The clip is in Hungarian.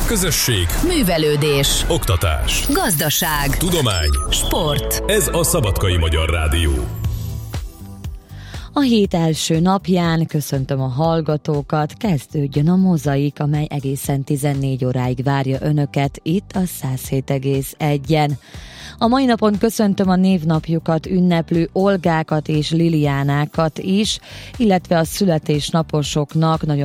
Közösség, művelődés, oktatás, gazdaság, tudomány, sport. Ez a Szabadkai Magyar Rádió. A hét első napján köszöntöm a hallgatókat, kezdődjön a Mozaik, amely egészen 14 óráig várja önöket itt a 107,1-en. A mai napon köszöntöm a névnapjukat ünneplő Olgákat és Liliánákat is, illetve a születésnaposoknak nagyon